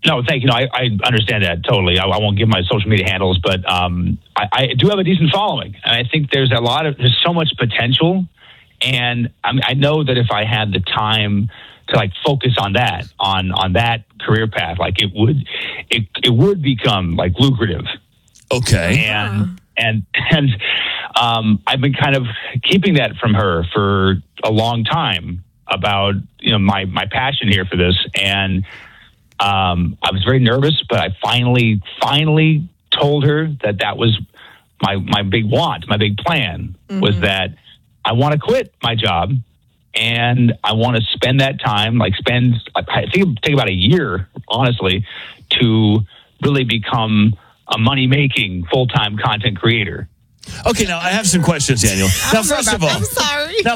No, thank you. No, I understand that totally. I won't give my social media handles, but I do have a decent following, and I think there's so much potential. And I know that if I had the time to like focus on that career path, like it would become like lucrative. Okay. And I've been kind of keeping that from her for a long time about, my passion here for this. And I was very nervous, but I finally told her that was my big want, my big plan was that I want to quit my job and I want to spend that time, I think it'll take about a year, honestly, to really become a money-making full-time content creator. Okay, now I have some questions, Daniel. Now, first of all, I'm sorry. now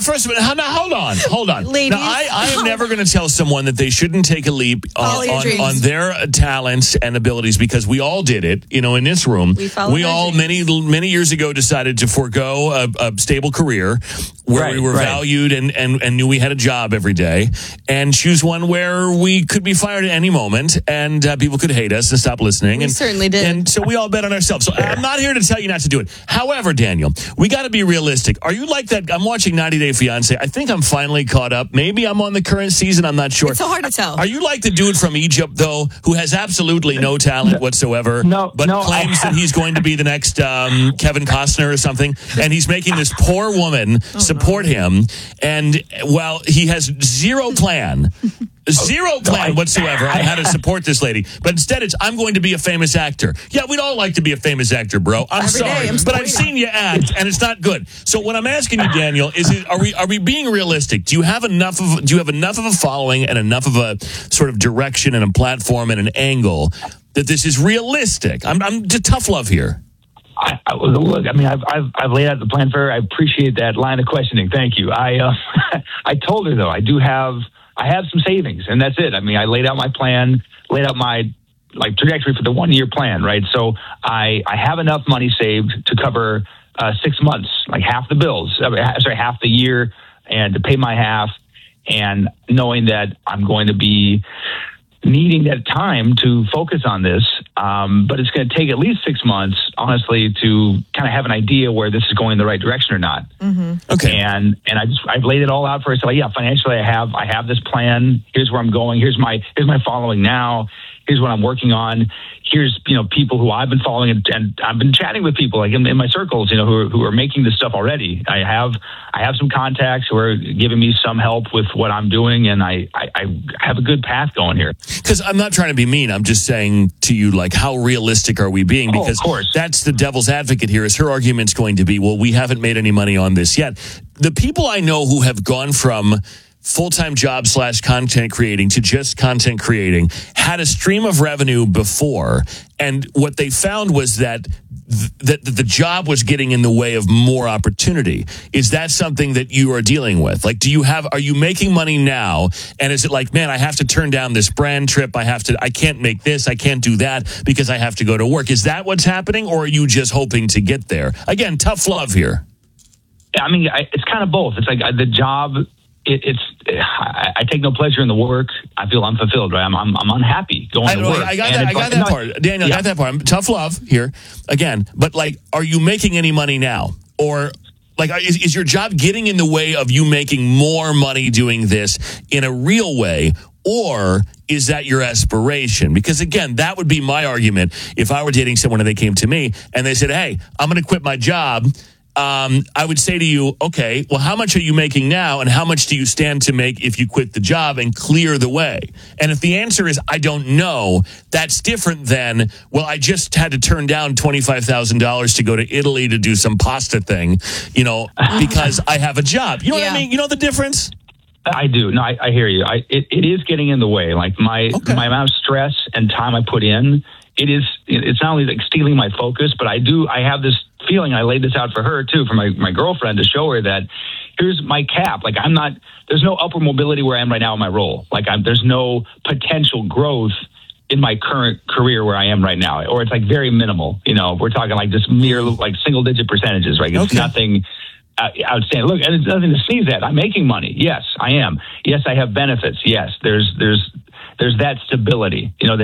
hold on. Ladies. Now, I am never going to tell someone that they shouldn't take a leap on their talents and abilities, because we all did it. In this room, we all many years ago decided to forego a stable career where we were valued and knew we had a job every day, and choose one where we could be fired at any moment, and people could hate us and stop listening. We certainly did. And so we all bet on ourselves. So I'm not here to tell you not to do it. However, Daniel, we got to be realistic. Are you like that? I'm watching 90 Day Fiancé. I think I'm finally caught up. Maybe I'm on the current season. I'm not sure. It's so hard to tell. Are you like the dude from Egypt, though, who has absolutely no talent whatsoever, claims that he's going to be the next Kevin Costner or something, and he's making this poor woman support him, and while he has zero plan whatsoever on how to support this lady. But instead it's, I'm going to be a famous actor. Yeah, we'd all like to be a famous actor, bro. I'm sorry. But I've seen you act, and it's not good. So what I'm asking you, Daniel, are we being realistic? Do you have enough of a following and enough of a sort of direction and a platform and an angle that this is realistic? I'm just tough love here. Look, I've laid out the plan for her. I appreciate that line of questioning. Thank you. I told her, though, I have some savings, and that's it. I laid out my plan, laid out my trajectory for the 1 year plan, right? So I have enough money saved to cover 6 months, half the bills, half the year, and to pay my half, and knowing that I'm going to be needing that time to focus on this. But it's going to take at least 6 months, honestly, to kind of have an idea where this is going in the right direction or not. Okay. And I've laid it all out for her. So financially I have this plan. Here's where I'm going. Here's my following now. Here's what I'm working on. Here's, people who I've been following, and I've been chatting with people in my circles, who are making this stuff already. I have some contacts who are giving me some help with what I'm doing, and I have a good path going here. Because I'm not trying to be mean. I'm just saying to you, how realistic are we being? Because of course. That's the devil's advocate here. Is her argument's going to be, well, we haven't made any money on this yet. The people I know who have gone from full-time job / content creating to just content creating had a stream of revenue before, and what they found was that the job was getting in the way of more opportunity. Is that something that you are dealing with? Are you making money now, and is it man, I have to turn down this brand trip, I can't make this, I can't do that because I have to go to work? Is that what's happening, or are you just hoping to get there? Again, tough love here. It's kind of both. It's the job, I take no pleasure in the work. I feel unfulfilled, right? I'm unhappy going to work. I got that part. Daniel, I got that part. Tough love here again. But are you making any money now? Or is your job getting in the way of you making more money doing this in a real way? Or is that your aspiration? Because again, that would be my argument if I were dating someone and they came to me and they said, hey, I'm going to quit my job. I would say to you, okay, well, how much are you making now, and how much do you stand to make if you quit the job and clear the way? And if the answer is, I don't know, that's different than, well, I just had to turn down $25,000 to go to Italy to do some pasta thing, because I have a job. You know what I mean? You know the difference? I do. No, I hear you. It is getting in the way. My amount of stress and time I put in, it's not only stealing my focus, but I have this feeling, I laid this out for her too, for my girlfriend, to show her that here's my cap. There's no upward mobility where I am right now in my role. There's no potential growth in my current career where I am right now, or it's very minimal. We're talking just mere single digit percentages, right? It's nothing outstanding. Look, and it's nothing to sneeze at. I'm making money. Yes, I am. Yes, I have benefits. Yes, there's that stability. The